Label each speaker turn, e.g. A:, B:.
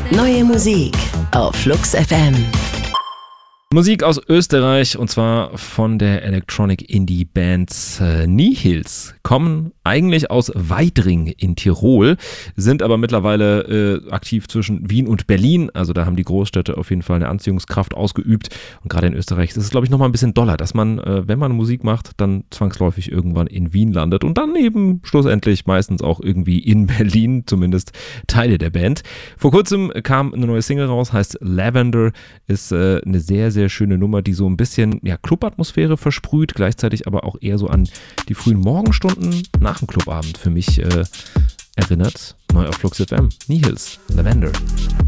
A: Neue Musik auf Flux FM.
B: Musik aus Österreich und zwar von der Electronic Indie Band Nihils. Kommen eigentlich aus Weidring in Tirol, sind aber mittlerweile aktiv zwischen Wien und Berlin. Also da haben die Großstädte auf jeden Fall eine Anziehungskraft ausgeübt. Und gerade in Österreich ist es, glaube ich, nochmal ein bisschen doller, dass man, wenn man Musik macht, dann zwangsläufig irgendwann in Wien landet und dann eben schlussendlich meistens auch irgendwie in Berlin, zumindest Teile der Band. Vor kurzem kam eine neue Single raus, heißt Lavender, ist eine sehr, sehr schöne Nummer, die so ein bisschen Clubatmosphäre versprüht, gleichzeitig aber auch eher so an die frühen Morgenstunden nach dem Clubabend für mich erinnert. Neu auf Flux FM, Nihils, Lavender.